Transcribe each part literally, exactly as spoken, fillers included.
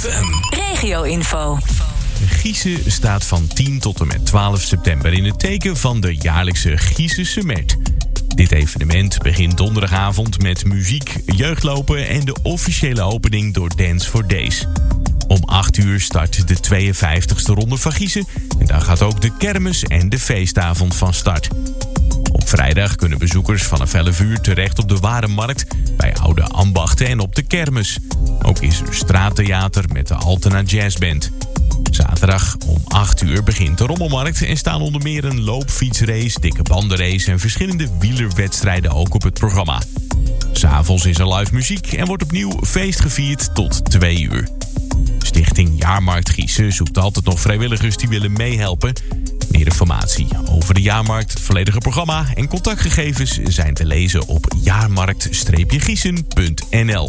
F M. Regio-info. Giesen staat van tien tot en met twaalf september in het teken van de jaarlijkse Giesense Mert. Dit evenement begint donderdagavond met muziek, jeugdlopen en de officiële opening door Dance for Days. Om acht uur start de tweeënvijftigste ronde van Giesen en dan gaat ook de kermis en de feestavond van start. Op vrijdag kunnen bezoekers vanaf elf uur terecht op de Warenmarkt, bij Oude Ambachten en op de kermis. Ook is er straattheater met de Altena Jazzband. Zaterdag om acht uur begint de Rommelmarkt en staan onder meer een loopfietsrace, dikke bandenrace en verschillende wielerwedstrijden ook op het programma. 'S Avonds is er live muziek en wordt opnieuw feest gevierd tot twee uur. Stichting Jaarmarkt Giesen zoekt altijd nog vrijwilligers die willen meehelpen. Meer informatie over de Jaarmarkt, het volledige programma en contactgegevens zijn te lezen op jaarmarkt giesen punt n l.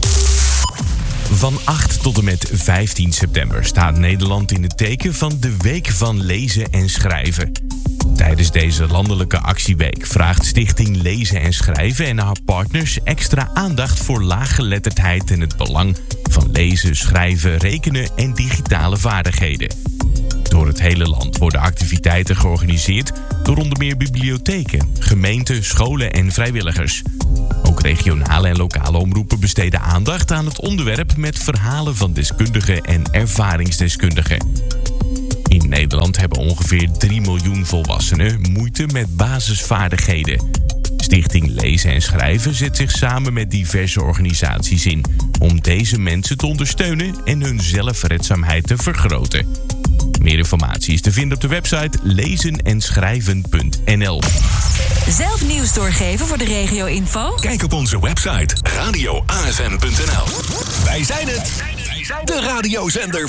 Van acht tot en met vijftien september staat Nederland in het teken van de Week van Lezen en Schrijven. Tijdens deze landelijke actieweek vraagt Stichting Lezen en Schrijven en haar partners extra aandacht voor laaggeletterdheid en het belang van lezen, schrijven, rekenen en digitale vaardigheden. Door het hele land worden activiteiten georganiseerd door onder meer bibliotheken, gemeenten, scholen en vrijwilligers. Ook regionale en lokale omroepen besteden aandacht aan het onderwerp met verhalen van deskundigen en ervaringsdeskundigen. In Nederland hebben ongeveer drie miljoen volwassenen moeite met basisvaardigheden. Stichting Lezen en Schrijven zet zich samen met diverse organisaties in om deze mensen te ondersteunen en hun zelfredzaamheid te vergroten. Meer informatie is te vinden op de website lezen en schrijven punt n l. Zelf nieuws doorgeven voor de regio-info? Kijk op onze website radio a f m punt n l. Wij zijn het, de radiozender